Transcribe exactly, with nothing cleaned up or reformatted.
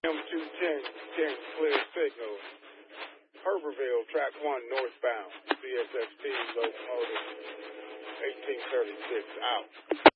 M two ten, ten, clear signal. Herberville, track one, northbound. C S S T, locomotive, eighteen thirty-six, out.